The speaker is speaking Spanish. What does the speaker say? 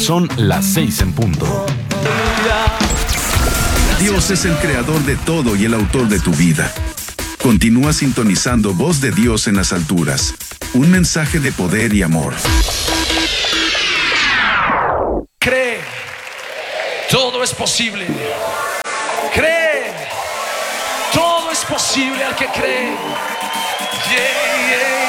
Son las 6 en punto. Dios es el creador de todo y el autor de tu vida. Continúa sintonizando Voz de Dios en las alturas. Un mensaje de poder y amor. Cree, todo es posible. Cree, todo es posible al que cree. Yeah, yeah.